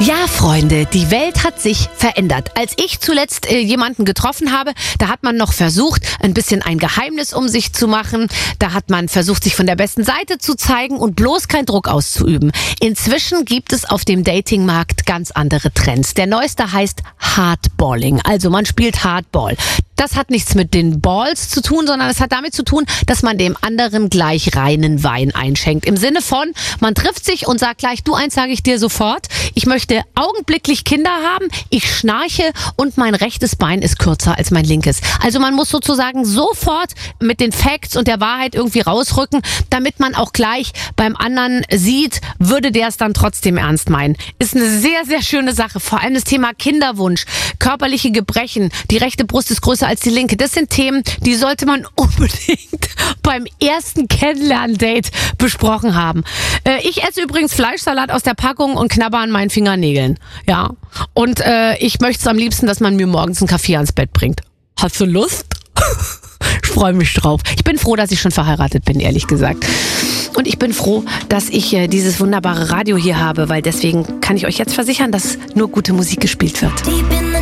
Ja, Freunde, die Welt hat sich verändert. Als ich zuletzt jemanden getroffen habe, da hat man noch versucht, ein bisschen ein Geheimnis um sich zu machen. Da hat man versucht, sich von der besten Seite zu zeigen und bloß keinen Druck auszuüben. Inzwischen gibt es auf dem Datingmarkt ganz andere Trends. Der neueste heißt Hardballing. Also man spielt Hardball. Das hat nichts mit den Balls zu tun, sondern es hat damit zu tun, dass man dem anderen gleich reinen Wein einschenkt. Im Sinne von, man trifft sich und sagt gleich, du, eins sage ich dir sofort, ich möchte augenblicklich Kinder haben, ich schnarche und mein rechtes Bein ist kürzer als mein linkes. Also man muss sozusagen sofort mit den Facts und der Wahrheit irgendwie rausrücken, damit man auch gleich beim anderen sieht, würde der es dann trotzdem ernst meinen. Ist eine sehr, sehr schöne Sache. Vor allem das Thema Kinderwunsch, körperliche Gebrechen, die rechte Brust ist größer als die linke. Das sind Themen, die sollte man unbedingt beim ersten Kennenlern-Date besprochen haben. Ich esse übrigens Fleischsalat aus der Packung und knabber an meinen Fingernägeln. Ja. Und ich möchte es am liebsten, dass man mir morgens einen Kaffee ans Bett bringt. Hast du Lust? Ich freue mich drauf. Ich bin froh, dass ich schon verheiratet bin, ehrlich gesagt. Und ich bin froh, dass ich dieses wunderbare Radio hier habe, weil deswegen kann ich euch jetzt versichern, dass nur gute Musik gespielt wird.